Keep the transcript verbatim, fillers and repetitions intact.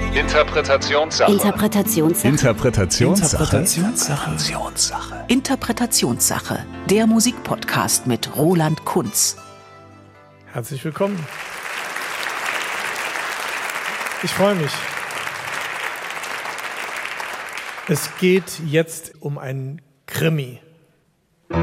Interpretationssache. Interpretationssache. Interpretationssache. Interpretationssache. Interpretationssache. Der Musikpodcast mit Roland Kunz. Herzlich willkommen. Ich freue mich. Es geht jetzt um einen Krimi.